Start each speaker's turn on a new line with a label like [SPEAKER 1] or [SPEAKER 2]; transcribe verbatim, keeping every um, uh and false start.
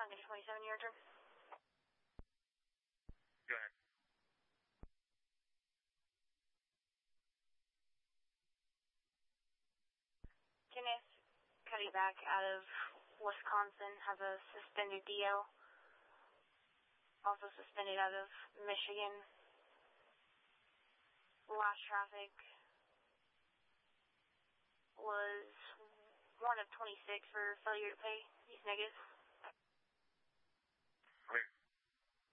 [SPEAKER 1] Lincoln twenty-seven, your turn.
[SPEAKER 2] Go ahead.
[SPEAKER 1] Kenneth Cuddyback out of Wisconsin has a suspended D O. Also suspended out of Michigan. Last traffic was one of twenty-six for failure to pay. He's negative.